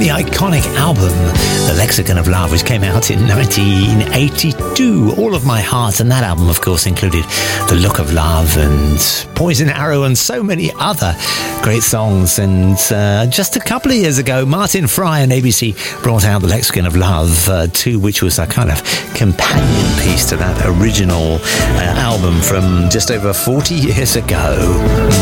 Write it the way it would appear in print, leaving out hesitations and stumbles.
iconic album, The Lexicon of Love, which came out in 1982. All of My Heart, and that album, of course, included The Look of Love and Poison Arrow and so many other great songs. And just a couple of years ago, Martin Fry and ABC brought out The Lexicon of Love 2, which was a kind of companion piece to that original album from just over 40 years ago.